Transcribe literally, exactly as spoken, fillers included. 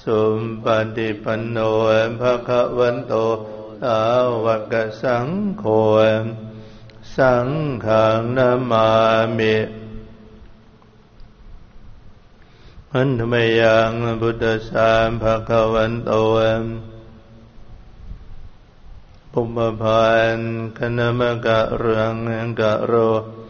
สุปฏิปันโนภะคะวันโตสาวกสังโฆสังฆังนามามิอันธรรมยังพุทธัสสะภะคะวันโตปุพพานคณมกะเรืองกะโร